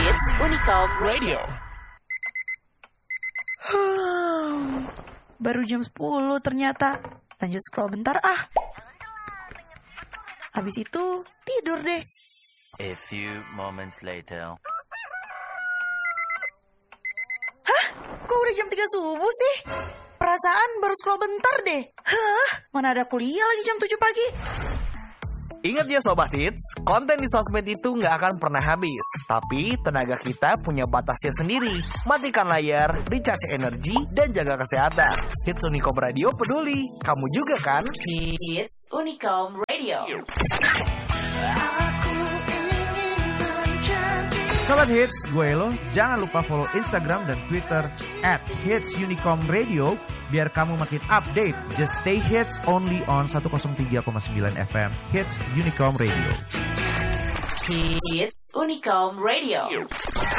Hits Unicom Radio. Baru jam 10 ternyata. Lanjut scroll bentar ah. Habis itu tidur deh. A few moments later. Hah? Kok udah jam 3 subuh sih? Perasaan baru scroll bentar deh. Hah? Mana ada kuliah lagi jam 7 pagi? Ingat ya Sobat Hits, konten di sosmed itu nggak akan pernah habis. Tapi tenaga kita punya batasnya sendiri. Matikan layar, recharge energi, dan jaga kesehatan. Hits Unicom Radio peduli. Kamu juga kan? Hits Unicom Radio. Sobat Hits, gue Elo. Jangan lupa follow Instagram dan Twitter @HitsUnicomRadio biar kamu makin update. Just stay hits only on 103,9 FM Hits Unicom Radio. Hits Unicom Radio.